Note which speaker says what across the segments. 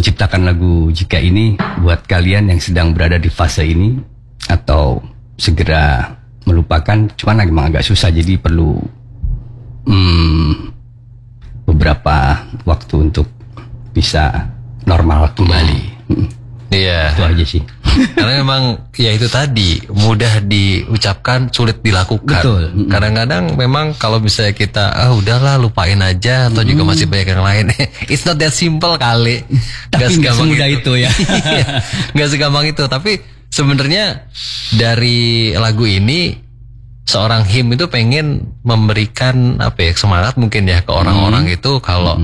Speaker 1: menciptakan lagu Jika ini buat kalian yang sedang berada di fase ini atau segera melupakan, cuman emang agak susah, jadi perlu beberapa waktu untuk bisa normal kembali.
Speaker 2: Iya.
Speaker 1: Itu aja sih.
Speaker 2: Karena memang ya itu tadi, mudah diucapkan sulit dilakukan.
Speaker 1: Betul.
Speaker 2: Kadang-kadang memang kalau misalnya kita udahlah lupain aja, atau juga masih banyak yang lain. It's not that simple kali.
Speaker 1: Tapi nggak semudah itu ya.
Speaker 2: Nggak segampang itu. Tapi sebenarnya dari lagu ini, seorang Him itu pengen memberikan semangat mungkin ya ke orang-orang itu kalau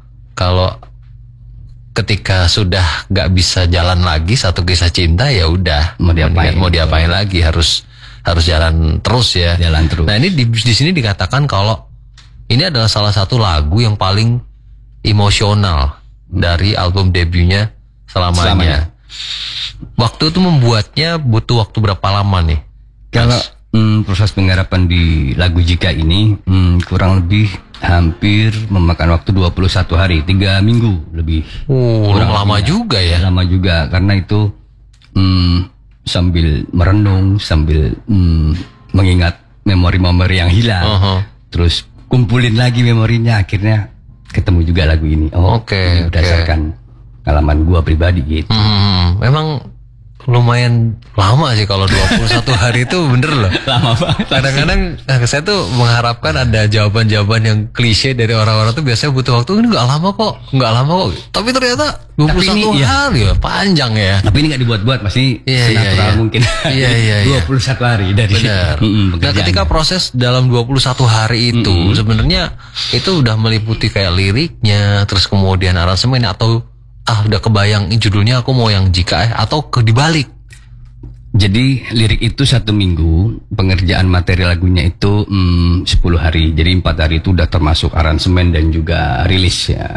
Speaker 2: ketika sudah nggak bisa jalan lagi satu kisah cinta, ya udah mau diapain lagi, harus jalan terus ya.
Speaker 1: Jalan terus.
Speaker 2: Nah ini di sini dikatakan kalau ini adalah salah satu lagu yang paling emosional dari album debutnya Selamanya. Waktu itu membuatnya butuh waktu berapa lama nih?
Speaker 1: Kalau proses penggarapan di lagu Jika ini kurang lebih hampir memakan waktu 21 hari, 3 minggu lebih.
Speaker 2: Kurang lama juga ya.
Speaker 1: Lama juga, karena itu sambil merenung, sambil mengingat memori-memori yang hilang. Terus kumpulin lagi memorinya, akhirnya ketemu juga lagu ini. Ini berdasarkan pengalaman gua pribadi gitu.
Speaker 2: Memang lumayan lama sih kalau 21 hari itu, bener loh.
Speaker 1: Lama banget.
Speaker 2: Kadang-kadang saya tuh mengharapkan ada jawaban-jawaban yang klise dari orang-orang tuh biasanya butuh waktu. Ini nggak lama kok. Tapi ternyata 21 hari ya, panjang ya.
Speaker 1: Tapi ini nggak dibuat-buat, pasti senatural mungkin.
Speaker 2: Iya.
Speaker 1: 21 hari dari.
Speaker 2: Benar. Nah ketika proses dalam 21 hari itu sebenarnya itu udah meliputi kayak liriknya, terus kemudian aransemen, atau udah kebayang judulnya aku mau yang Jika atau dibalik.
Speaker 1: Jadi lirik itu 1 minggu, pengerjaan materi lagunya itu 10 hari. Jadi 4 hari itu udah termasuk aransemen dan juga rilis ya.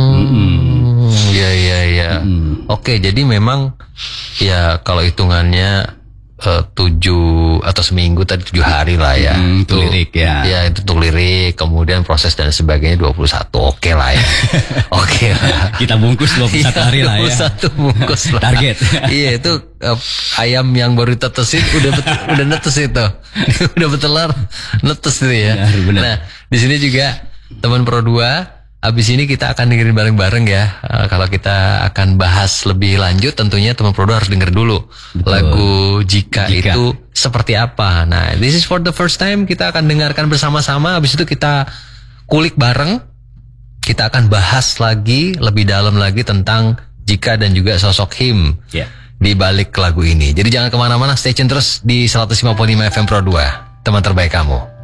Speaker 2: Iya. Oke, jadi memang ya kalau hitungannya 7 atau seminggu tadi 7 hari lah ya.
Speaker 1: Itu lirik ya.
Speaker 2: Ya itu untuk lirik, kemudian proses dan sebagainya 21. Oke lah ya. Oke lah.
Speaker 1: Kita bungkus 21 hari lah ya.
Speaker 2: 21 bungkus lah.
Speaker 1: Target.
Speaker 2: Iya itu ayam yang baru ditetesin udah netes itu. Udah bertelur netes itu ya.
Speaker 1: Benar.
Speaker 2: Nah, di sini juga teman Pro 2, abis ini kita akan dengerin bareng-bareng ya. Kalau kita akan bahas lebih lanjut, tentunya teman Pro 2 harus denger dulu. Betul. Lagu Jika itu seperti apa. Nah, this is for the first time, kita akan dengarkan bersama-sama. Abis itu kita kulik bareng. Kita akan bahas lagi lebih dalam lagi tentang Jika dan juga sosok Him di balik lagu ini. Jadi jangan kemana-mana, stay tune terus di 105.5 FM Pro 2, teman terbaik kamu.